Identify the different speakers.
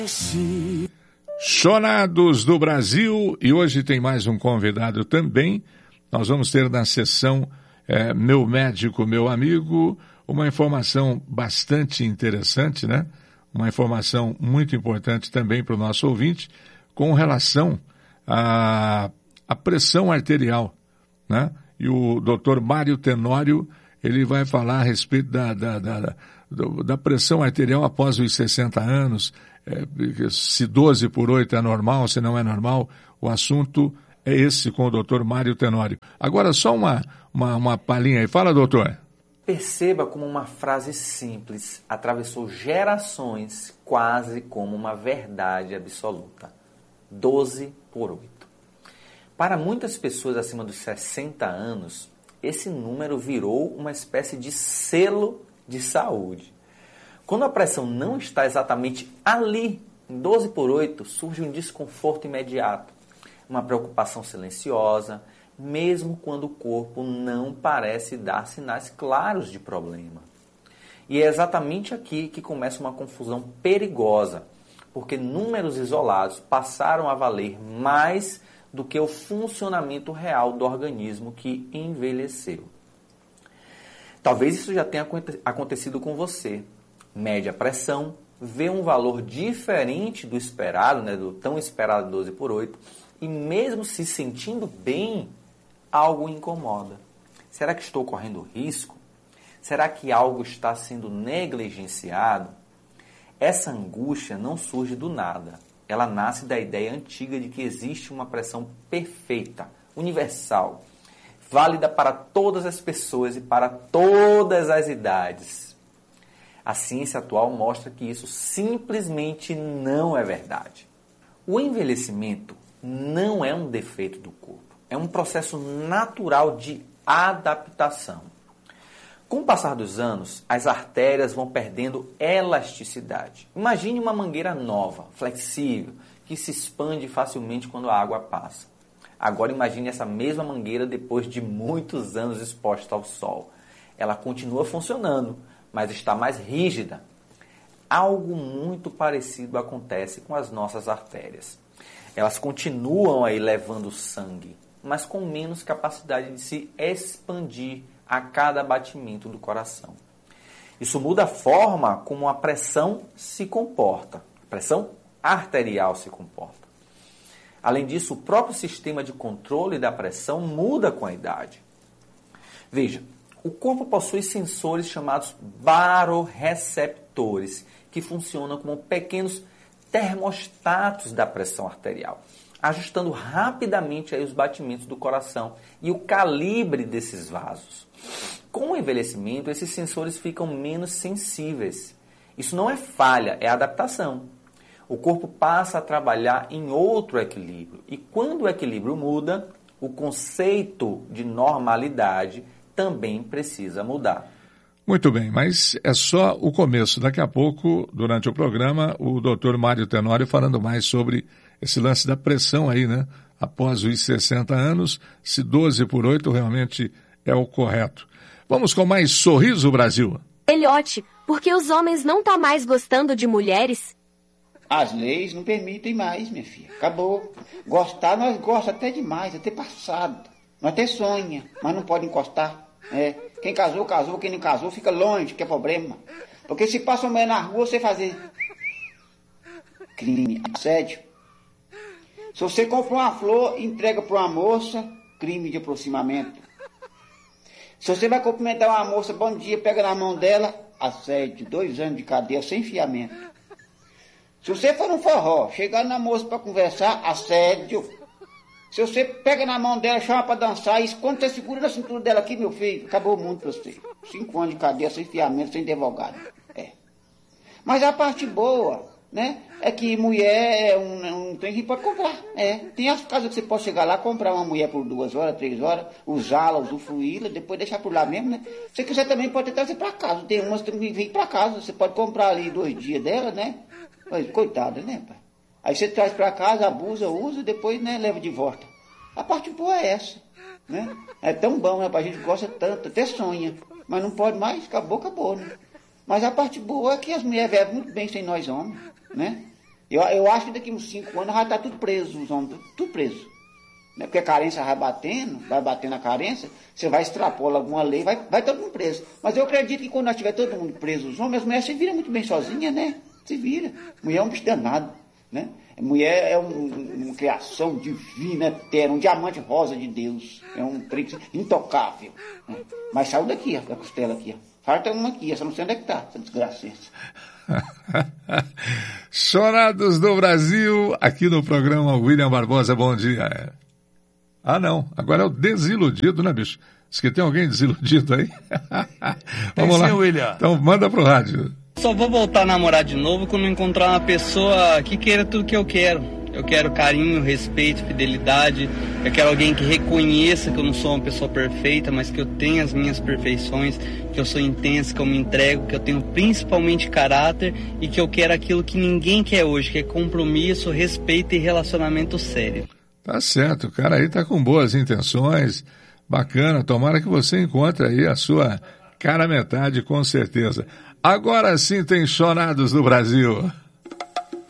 Speaker 1: Chorados do Brasil, e hoje tem mais um convidado também. Nós vamos ter na sessão Meu Médico, Meu Amigo, uma informação bastante interessante, né? Uma informação muito importante também para o nosso ouvinte, com relação à pressão arterial, né? E o doutor Mário Tenório, ele vai falar a respeito da pressão arterial após os 60 anos, se 12/8 é normal, se não é normal. O assunto é esse com o doutor Mário Tenório. Agora só uma palhinha aí. Fala, doutor.
Speaker 2: Perceba como uma frase simples atravessou gerações quase como uma verdade absoluta. 12/8. Para muitas pessoas acima dos 60 anos, esse número virou uma espécie de selo de saúde. Quando a pressão não está exatamente ali, em 12/8, surge um desconforto imediato, uma preocupação silenciosa, mesmo quando o corpo não parece dar sinais claros de problema. E é exatamente aqui que começa uma confusão perigosa, porque números isolados passaram a valer mais do que o funcionamento real do organismo que envelheceu. Talvez isso já tenha acontecido com você. Mede a pressão, vê um valor diferente do esperado, né, do tão esperado 12/8, e mesmo se sentindo bem, algo incomoda. Será que estou correndo risco? Será que algo está sendo negligenciado? Essa angústia não surge do nada. Ela nasce da ideia antiga de que existe uma pressão perfeita, universal, válida para todas as pessoas e para todas as idades. A ciência atual mostra que isso simplesmente não é verdade. O envelhecimento não é um defeito do corpo, é um processo natural de adaptação. Com o passar dos anos, as artérias vão perdendo elasticidade. Imagine uma mangueira nova, flexível, que se expande facilmente quando a água passa. Agora imagine essa mesma mangueira depois de muitos anos exposta ao sol. Ela continua funcionando, mas está mais rígida. Algo muito parecido acontece com as nossas artérias. Elas continuam aí levando sangue, mas com menos capacidade de se expandir a cada batimento do coração. Isso muda a forma como a pressão se comporta, a pressão arterial se comporta. Além disso, o próprio sistema de controle da pressão muda com a idade. Veja, o corpo possui sensores chamados baroreceptores, que funcionam como pequenos termostatos da pressão arterial, ajustando rapidamente aí os batimentos do coração e o calibre desses vasos. Com o envelhecimento, esses sensores ficam menos sensíveis. Isso não é falha, é adaptação. O corpo passa a trabalhar em outro equilíbrio. E quando o equilíbrio muda, o conceito de normalidade também precisa mudar.
Speaker 1: Muito bem, mas é só o começo. Daqui a pouco, durante o programa, o doutor Mário Tenório falando mais sobre esse lance da pressão aí, né? Após os 60 anos, se 12/8 realmente é o correto. Vamos com mais Sorriso Brasil.
Speaker 3: Eliote, por que os homens não estão mais gostando de mulheres?
Speaker 4: As leis não permitem mais, minha filha. Acabou. Gostar, nós gostamos até demais, até passado. Nós até sonha, mas não pode encostar. Quem casou, casou. Quem não casou, fica longe, que é problema. Porque se passa uma mulher na rua, você fazer crime, assédio. Se você compra uma flor e entrega para uma moça, crime de aproximamento. Se você vai cumprimentar uma moça, bom dia, pega na mão dela, assédio, 2 anos de cadeia sem fiamento. Se você for no forró, chegar na moça para conversar, assédio. Se você pega na mão dela, chama para dançar, isso quando você segura na cintura dela aqui, meu filho, acabou o mundo para você. 5 anos de cadeia sem fiamento, sem advogado. Mas a parte boa, né, é que mulher é um trem que pode comprar. Tem as casas que você pode chegar lá, comprar uma mulher por 2 horas, 3 horas, usá-la, usufruí-la, depois deixar por lá mesmo, né? Se você quiser também pode trazer para casa. Tem umas que vem para casa, você pode comprar ali 2 dias dela, né? Mas, coitada, né, pai? Aí você traz para casa, abusa, usa, depois, né, leva de volta. A parte boa é essa, né? É tão bom, né? A gente gosta tanto, até sonha. Mas não pode mais, acabou, né? Mas a parte boa é que as mulheres vivem muito bem sem nós homens, né? Eu acho que daqui uns 5 anos vai estar tudo preso, os homens, tudo preso. Né? Porque a carência vai batendo a carência, você vai extrapolar alguma lei, vai todo mundo preso. Mas eu acredito que quando nós tiver todo mundo preso, os homens, as mulheres se viram muito bem sozinhas, né? Se vira. Mulher é um bicho danado, né? Mulher é uma criação divina, eterna, um diamante rosa de Deus. É um trem intocável. Né? Mas saiu daqui, ó, da costela aqui, ó. Falta uma aqui, essa não sei onde é que tá, essa desgraça.
Speaker 1: Chorados do Brasil, aqui no programa William Barbosa, bom dia. Ah, não, agora é o desiludido, né, bicho? Diz que tem alguém desiludido aí? Vamos lá,
Speaker 5: William.
Speaker 1: Então manda pro rádio.
Speaker 6: Só vou voltar a namorar de novo quando encontrar uma pessoa que queira tudo que eu quero. Eu quero carinho, respeito, fidelidade. Eu quero alguém que reconheça que eu não sou uma pessoa perfeita, mas que eu tenho as minhas perfeições, que eu sou intenso, que eu me entrego, que eu tenho principalmente caráter e que eu quero aquilo que ninguém quer hoje, que é compromisso, respeito e relacionamento sério.
Speaker 1: Tá certo, o cara aí tá com boas intenções, bacana, tomara que você encontre aí a sua cara metade, com certeza. Agora sim tem Chorados do Brasil.